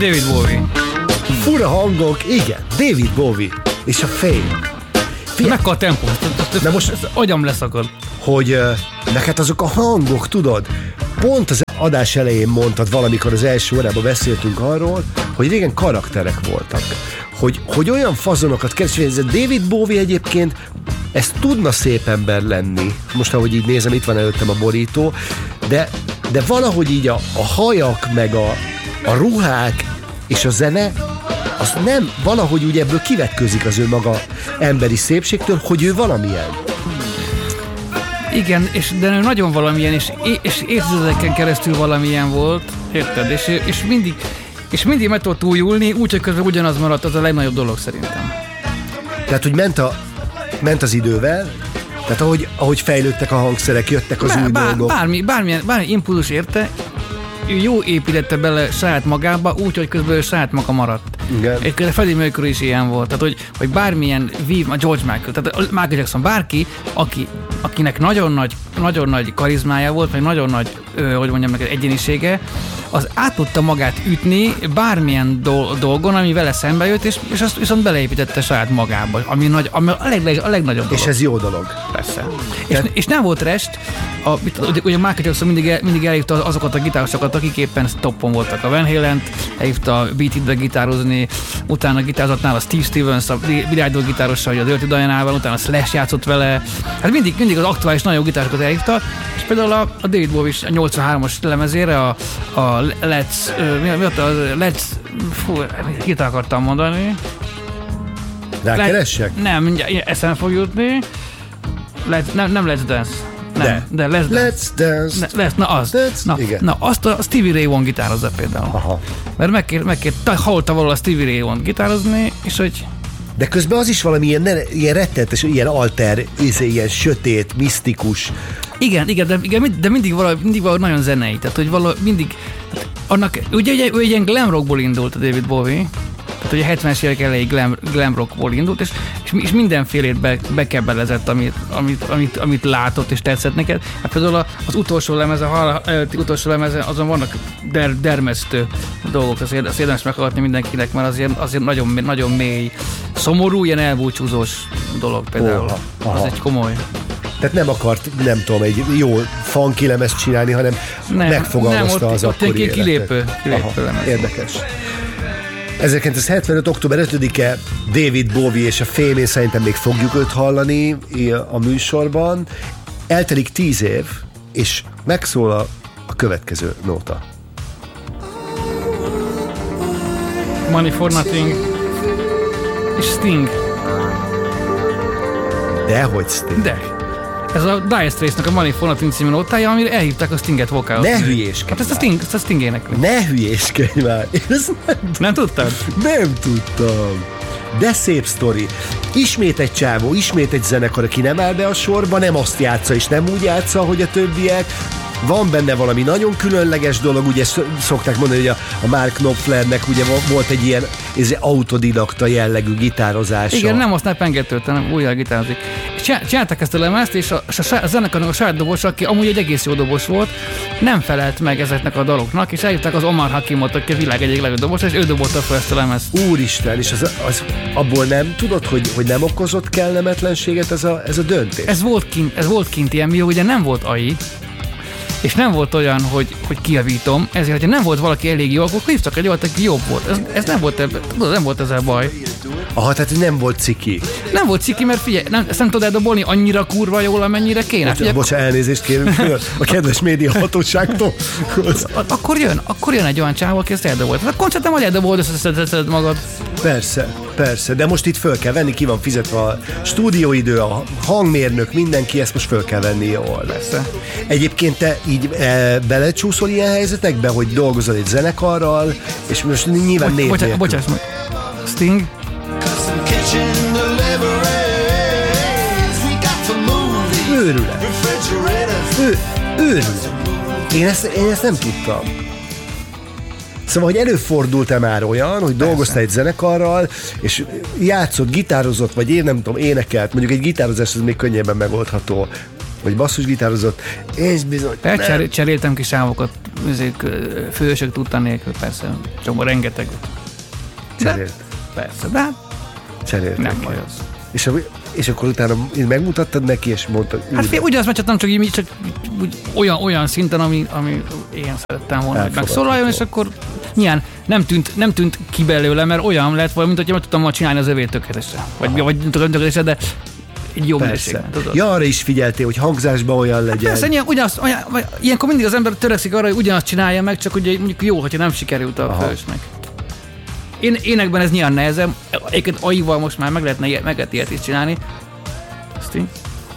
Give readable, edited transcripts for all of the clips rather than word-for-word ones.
David Bowie. Fura hangok, igen, David Bowie. És a fém. Mekkora tempó. De most agyam leszakad. Hogy neked azok a hangok, tudod, pont az adás elején mondtad, valamikor az első órában beszéltünk arról, hogy régen karakterek voltak. Hogy olyan fazonokat keresni, ez a David Bowie egyébként, ez tudna szép ember lenni. Most, ahogy így nézem, itt van előttem a borító, de valahogy így a hajak, meg a ruhák és a zene, az nem, valahogy úgy ebből kivetközik az ő maga emberi szépségtől, hogy ő valamilyen. Igen, de nagyon valamilyen, és évtizedeken keresztül valamilyen volt, érted? És mindig meg tudott újulni, úgyhogy közben ugyanaz maradt, az a legnagyobb dolog szerintem. Tehát, hogy ment az idővel, tehát ahogy fejlődtek a hangszerek, jöttek az új dolgok. Bármilyen impulzus érte, ő jó építette bele saját magába, úgyhogy közben ő saját maga maradt. Egy Freddie Mercury is ilyen volt, tehát hogy bármilyen a George Michael, tehát Michael Jackson, bárki, akinek nagyon nagy karizmája volt, vagy nagyon nagy, hogy mondjam neked, egyénisége, az át tudta magát ütni bármilyen dolgon, ami vele szembe jött, és azt viszont beleépítette saját magába, ami a legnagyobb dolog. És ez jó dolog. Persze. És nem volt rest, ugye Michael Jackson mindig elhívta azokat a gitárosokat, akik éppen toppon voltak. A Van Halent elhívta a Beat It-be gitározni, utána gitározott nála Steve Stevens, a Billy Idol gitárossal, a Dirty Diana-val, utána Slash játszott vele. Hát mindig az aktuális nagyon jó gitárosokat elhívta, és például a David Bowie is a 83-as lemezére a mit akartam mondani? Rákeressek? Nem, mindjárt eszembe fog jutni. Nem Let's Dance. Nem, de Let's Dance. Azt a Stevie Ray Vaughan gitározza például. Aha. Mert megkért hallta valahol a Stevie Ray Vaughan gitározni, és hogy... De közben az is valami ilyen rettenetes, ilyen alter, ilyen sötét, misztikus. Igen, de mindig valahogy nagyon zenei. Tehát, hogy valahogy mindig... Annak, ugye ő ilyen glam rockból indult a David Bowie, tehát ugye 70-es évek elejé glam rockból indult, és mindenfélét bekebelezett, amit látott és tetszett neked. Hát például az utolsó lemeze, azon vannak dermesztő dolgok, azt érdemes meghallgatni mindenkinek, mert azért nagyon, nagyon mély, szomorú, ilyen elbúcsúzós dolog például. Az egy komoly. Tehát nem akart, nem tudom, egy jó funky lemezt csinálni, hanem megfogalmazta az akkori életet. Kilépő lemez. Érdekes. 1975. október 5-e David Bowie és a Fame, szerintem még fogjuk őt hallani a műsorban. Eltelik 10 év, és megszól a következő nóta. Money for Nothing és Sting. Dehogy Sting. De. Ez a Dire Straits-nek a Money for Nothing című nótája, amire elhívták a Stinget vokálozni. Ne hülyéskedj. Hát ezt a Sting énekli. Ne hülyéskedj már. Nem tudtad? Nem tudtam. De szép sztori. Ismét egy csávó, ismét egy zenekar, aki nem áll be a sorba, nem azt játsza, és nem úgy játsza, hogy a többiek. Van benne valami nagyon különleges dolog, ugye szokták mondani, hogy a Mark Knopflernek ugye volt egy ilyen autodidakta jellegű gitározása. Igen, nem azt pengetőt, hanem újra gitározik. Csinálták ezt a lemezt, és a zenekarnak a saját dobos, aki amúgy egy egész jó dobos volt, nem felelt meg ezeknek a daloknak, és eljutották az Omar Hakimot, aki a világ egyik legjobb dobos, és ő dobolta fel ezt a lemezt. Úristen, és az abból nem tudod, hogy nem okozott kellemetlenséget ez a döntés? Ez volt kint ilyen, mi ugye nem volt AI, és nem volt olyan, hogy kijavítom, ezért, hogyha nem volt valaki elég jó, akkor hívtak egy olyat, aki jobb volt. Ez nem volt ezzel baj. Aha, tehát nem volt ciki. Nem volt ciki, mert figyelj, ezt nem tudod eldobolni annyira kurva jól, amennyire kéne. Bocsánat, elnézést kérünk a kedves média hatóságtól. Akkor jön egy olyan csávó, aki ezt eldobolt. A koncerten vagy eldobolt, összeszeded magad. Persze, de most itt föl kell venni, ki van fizetve a stúdióidő, a hangmérnök, mindenki, ezt most föl kell venni jól. Persze. Egyébként te így belecsúszol ilyen helyzetekbe, hogy dolgozol egy zenekarral, és most nyilván név nélkül. Bocsáss meg. Sting? Őrület. Én ezt nem tudtam. Szóval, hogy előfordult-e már olyan, hogy dolgoztál egy zenekarral, és játszott, gitározott, vagy én nem tudom, énekelt, mondjuk egy gitározás az még könnyebben megoldható. vagy basszusgitározott, és bizony Cseréltem ki sávokat, fősök tudta nélkül, persze, csomó rengeteg. Cserélt. Persze, de hát Cseréltem. nem baj az. És akkor utána megmutattad neki, és mondtad... Hát ugyanazt megcsináltam, csak úgy olyan szinten, ami én szerettem volna, hogy megszólaljon, és akkor nyilván nem tűnt ki belőle, mert olyan lett, mint hogyha meg tudtam volna csinálni az övét tökéletesen. Vagy nem tökéletesen, de egy jó minőségben. Ja, arra is figyeltél, hogy hangzásban olyan legyen. Persze, ilyenkor mindig az ember törekszik arra, hogy ugyanazt csinálja meg, csak ugye mondjuk jó, hogyha nem sikerült a fősnek. Énekben ez nyilván nehezem, egyébként AI-val most már meg lehet ilyet is csinálni. Azt így.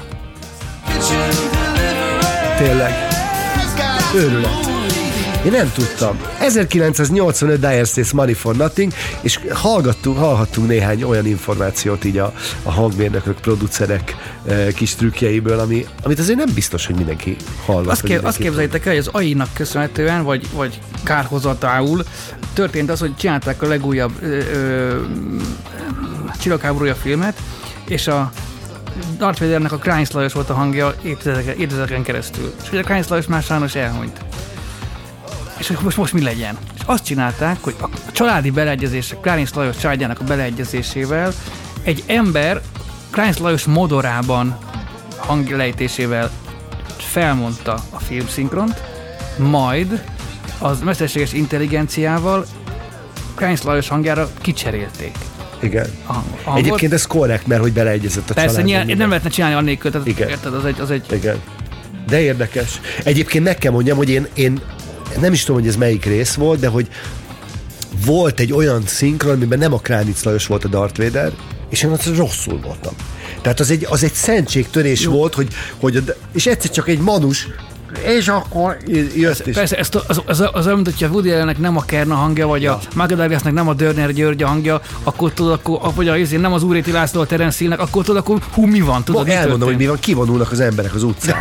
Tényleg. Őrület. Én nem tudtam. 1985 Dire Straits Money for Nothing, és hallhattunk néhány olyan információt így a hangmérnökök, producerek kis trükkjeiből, amit azért nem biztos, hogy mindenki hallgat. Azt képzeljétek el, hogy az AI-nak köszönhetően, vagy kárhozatául történt az, hogy csinálták a legújabb Csillagháborúja filmet, és a Darth Vadernek a Kránc Lajos volt a hangja évtizedeken keresztül. És ugye a Kránc Lajos már sajnos elhunyt. És most mi legyen? És azt csinálták, hogy a családi beleegyezésre, Kránc Lajos családjának a beleegyezésével egy ember Kránc Lajos modorában hanglejtésével felmondta a filmszinkront, majd az mesterséges intelligenciával Kránc Lajos hangjára kicserélték. Igen. Egyébként ez korrekt, mert hogy beleegyezett a család. Persze, nem lehetne csinálni annélkül, érted, az egy... Igen. De érdekes. Egyébként meg kell mondjam, hogy én nem is tudom, hogy ez melyik rész volt, de hogy volt egy olyan szinkron, amiben nem a Kránc Lajos volt a Darth Vader, és én azt rosszul voltam. Tehát az egy szentségtörés volt, és egyszer csak egy manus, és akkor jött is. Persze, az olyan, hogyha Woody Allennek nem a Kerna hangja, vagy a Magda nem a Dörner György hangja, akkor tudod, vagy nem az Úréti László a Terence Hill-nek, akkor tudod, akkor mi van? Tudod, elmondom, hogy mi van, kivonulnak az emberek az utcán.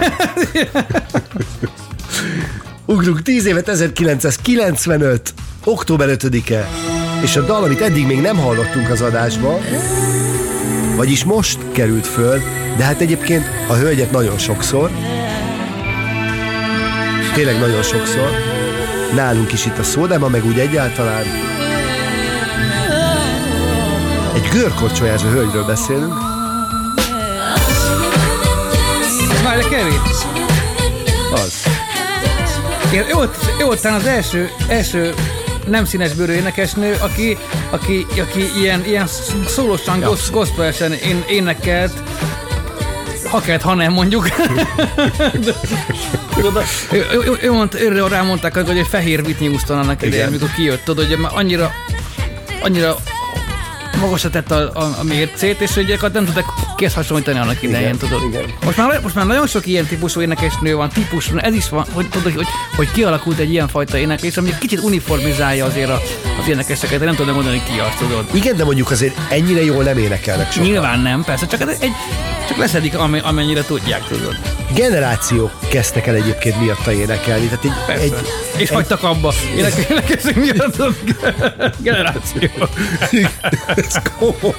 Ugrunk 10 évet, 1995. október 5-e, és a dal, amit eddig még nem hallottunk az adásba, vagyis most került föl, de hát egyébként a hölgyet nagyon sokszor, tényleg nagyon sokszor, nálunk is itt a Szódában, meg úgy egyáltalán. Egy görkorcsolyázó hölgyről beszélünk. Várj, Kevin! Az. Ő volt talán az első nem színesbőrű énekesnő, aki ilyen szólósan, gospelsen énekelt, ha kellett, ha nem mondjuk. Őről rámondták, hogy egy fehér Whitney Houston annak idején, amikor kijött, tudod, hogy már annyira magasra tett a mércét, és hogy nem tudták kész hasonlítani annak idején, tudod. Igen. Most már nagyon sok ilyen típusú énekesnő van, ez is van, hogy kialakult egy ilyen fajta éneklés, ami kicsit uniformizálja azért az énekeseket, de nem tudom mondani, ki azt, tudod. Igen, de mondjuk azért ennyire jól nem énekelnek sokan. Nyilván nem, persze, csak leszedik, amennyire tudják, tudod. Generációk kezdtek el egyébként miatta énekelni. Tehát és hagytak abba. Énekezünk miatt a generáció. Ez komoly.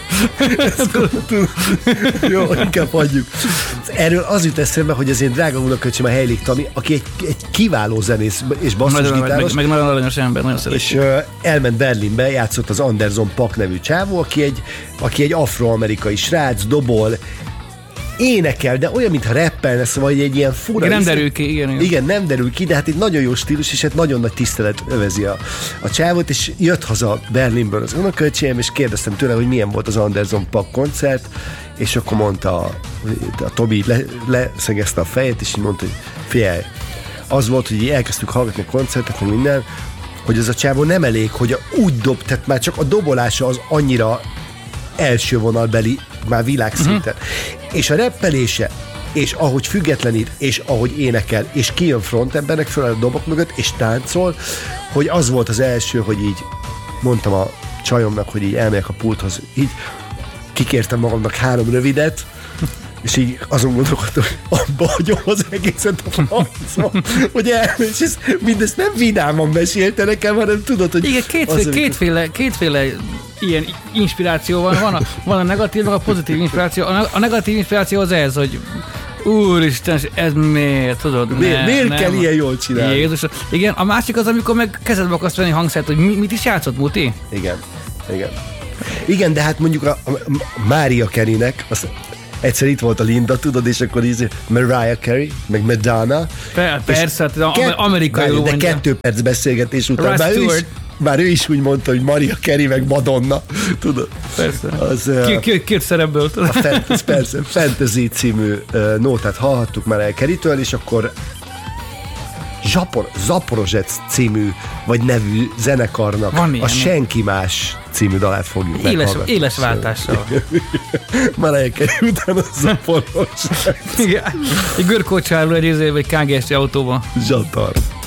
Jó, inkább hagyjuk. Erről az jut eszembe, hogy az én drága unoköcsém a Heilig Tami, aki egy kiváló zenész és basszusgitáros. Meg nagyon aranyos ember, nagyon szeretjük. És elment Berlinbe, játszott az Anderson .Paak nevű csávó, aki egy afroamerikai srác, dobol, énekel, de olyan, mintha rappelne, szóval egy ilyen fura... Nem derül ki, igen. Igen, nem derül ki, de hát egy nagyon jó stílus, és hát nagyon nagy tisztelet övezi a csávot, és jött haza Berlinből az unoköcsém, és kérdeztem tőle, hogy milyen volt az Anderson .Paak koncert, és akkor mondta a Tobi, leszegezte a fejét, és így mondta, hogy figyelj, az volt, hogy elkezdtük hallgatni a koncertet, meg minden, hogy az a csávó nem elég, hogy úgy dob, tehát már csak a dobolása az annyira első vonalbeli, már világszinten. És a rappelése, és ahogy függetlenít, és ahogy énekel, és kijön frontembernek föl a dobok mögött, és táncol, hogy az volt az első, hogy így mondtam a csajomnak, hogy így elmegyek a pulthoz, így kikértem magamnak 3 rövidet, és így azon gondolkodtam, hogy abba hagyom az egészet a francba, hogy elmegy, és mindezt nem vidáman mesélte nekem, hanem tudod, hogy... Igen, kétféle ilyen inspiráció van a negatív, meg a pozitív inspiráció. A negatív inspiráció az ez, hogy Úristen, ez miért, tudod? Miért kell ilyen jól csinálni? Jézus. Igen, a másik az, amikor meg kezedbe akarsz venni hangszert, hogy mit is játszott, Muti? Igen, de hát mondjuk a Mariah Carey-nek, egyszer itt volt a Linda, tudod, és akkor így Mariah Carey, meg Madonna. Persze, hát amerikai de 2 perc beszélgetés után már ő is úgy mondta, hogy Mariah Carey meg Madonna, tudod. Persze. Két szerepből, tudod. Persze, Fantasy című nótát hallhattuk Mariah Carey-től, és akkor Zaporozsec című, vagy nevű zenekarnak a Senki Más című dalát fogjuk meghallgatni. Éles váltással. Mariah Carey után a Zaporozsec. Igen. Egy görkocsárul egy KGS autóban. Zsatar.